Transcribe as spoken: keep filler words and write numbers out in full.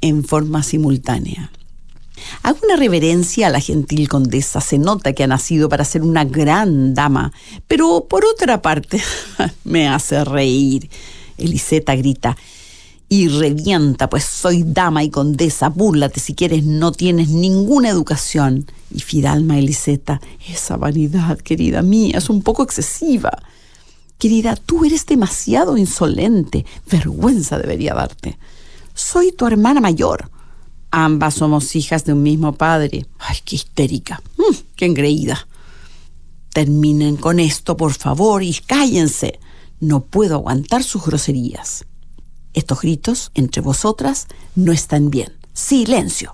en forma simultánea. Hago una reverencia a la gentil condesa. Se nota que ha nacido para ser una gran dama, pero por otra parte me hace reír. Eliseta grita: y revienta, pues soy dama y condesa, búrlate si quieres, no tienes ninguna educación. Y Fidalma: Eliseta, esa vanidad, querida mía, es un poco excesiva. Querida, tú eres demasiado insolente, vergüenza debería darte. Soy tu hermana mayor. Ambas somos hijas de un mismo padre. Ay, qué histérica, mm, qué engreída. Terminen con esto, por favor, y cállense. No puedo aguantar sus groserías. Estos gritos entre vosotras no están bien. ¡Silencio!